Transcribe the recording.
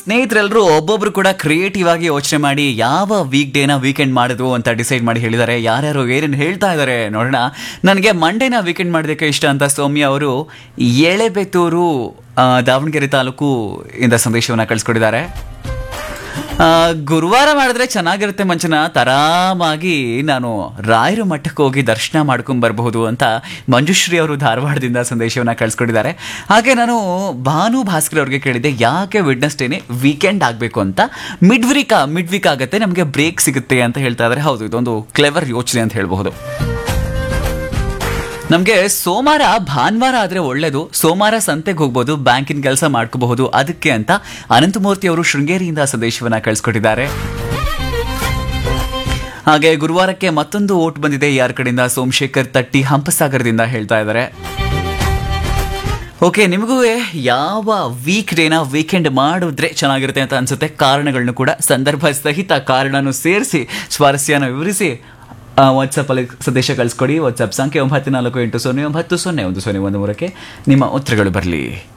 ಸ್ನೇಹಿತರೆಲ್ಲರೂ ಒಬ್ಬೊಬ್ರು ಕೂಡ ಕ್ರಿಯೇಟಿವ್ ಆಗಿ ಯೋಚನೆ ಮಾಡಿ ಯಾವ ವೀಕ್ ಡೇನ ವೀಕೆಂಡ್ ಮಾಡಿದ್ರು ಅಂತ ಡಿಸೈಡ್ ಮಾಡಿ ಹೇಳಿದ್ದಾರೆ. ಯಾರ್ಯಾರು ಏನೇನು ಹೇಳ್ತಾ ಇದ್ದಾರೆ ನೋಡೋಣ. ನನಗೆ ಮಂಡೇನ ವೀಕೆಂಡ್ ಮಾಡೋದಕ್ಕೆ ಇಷ್ಟ ಅಂತ ಸೌಮ್ಯ ಅವರು ಎಳೆಬೆತ್ತೂರು ದಾವಣಗೆರೆ ತಾಲೂಕು ಇಂದ ಸಂದೇಶವನ್ನು ಕಳಿಸ್ಕೊಟ್ಟಿದ್ದಾರೆ. ಗುರುವಾರ ಮಾಡಿದ್ರೆ ಚೆನ್ನಾಗಿರುತ್ತೆ ಮಂಜುನಾಥ್, ಆರಾಮಾಗಿ ನಾನು ರಾಯರ ಮಠಕ್ಕೆ ಹೋಗಿ ದರ್ಶನ ಮಾಡ್ಕೊಂಡ್ ಬರಬಹುದು ಅಂತ ಮಂಜುಶ್ರೀ ಅವರು ಧಾರವಾಡದಿಂದ ಸಂದೇಶವನ್ನು ಕಳಿಸ್ಕೊಟ್ಟಿದ್ದಾರೆ. ಹಾಗೆ ನಾನು ಭಾನು ಭಾಸ್ಕರ್ ಅವ್ರಿಗೆ ಕೇಳಿದ್ದೆ ಯಾಕೆ ವೆಡ್ನೆಸ್ಡೇನೆ ವೀಕೆಂಡ್ ಆಗಬೇಕು ಅಂತ. ಮಿಡ್ ವೀಕ್ ಆಗುತ್ತೆ, ನಮಗೆ ಬ್ರೇಕ್ ಸಿಗುತ್ತೆ ಅಂತ ಹೇಳ್ತಾ ಇದ್ದಾರೆ. ಹೌದು, ಇದೊಂದು ಕ್ಲೆವರ್ ಯೋಚನೆ ಅಂತ ಹೇಳಬಹುದು. ನಮಗೆ ಸೋಮವಾರ ಭಾನುವಾರ ಆದರೆ ಒಳ್ಳೇದು, ಸೋಮವಾರ ಸಂತೆಗೆ ಹೋಗ್ಬೋದು, ಬ್ಯಾಂಕಿನ ಕೆಲಸ ಮಾಡ್ಕೋಬಹುದು, ಅದಕ್ಕೆ ಅಂತ ಅನಂತಮೂರ್ತಿ ಅವರು ಶೃಂಗೇರಿಯಿಂದ ಸಂದೇಶವನ್ನು ಕಳಿಸ್ಕೊಟ್ಟಿದ್ದಾರೆ. ಹಾಗೆ ಗುರುವಾರಕ್ಕೆ ಮತ್ತೊಂದು ಓಟ್ ಬಂದಿದೆ. ಯಾರ ಕಡೆಯಿಂದ? ಸೋಮಶೇಖರ್ ತಟ್ಟಿ ಹಂಪಸಾಗರದಿಂದ ಹೇಳ್ತಾ ಇದ್ದಾರೆ. ಓಕೆ, ನಿಮಗೂ ಯಾವ ವೀಕ್ ಡೇನ ವೀಕೆಂಡ್ ಮಾಡಿದ್ರೆ ಚೆನ್ನಾಗಿರುತ್ತೆ ಅಂತ ಅನ್ಸುತ್ತೆ? ಕಾರಣಗಳನ್ನು ಕೂಡ ಸಂದರ್ಭ ಸಹಿತ ಕಾರಣನೂ ಸೇರಿಸಿ ಸ್ವಾರಸ್ಯನ ವಿವರಿಸಿ ವಾಟ್ಸಪ್ಪಲ್ಲಿ ಸಂದೇಶ ಕಳಿಸ್ಕೊಡಿ. ವಾಟ್ಸಪ್ ಸಂಖ್ಯೆ 9480900101 ನಿಮ್ಮ ಉತ್ತರಗಳು ಬರಲಿ.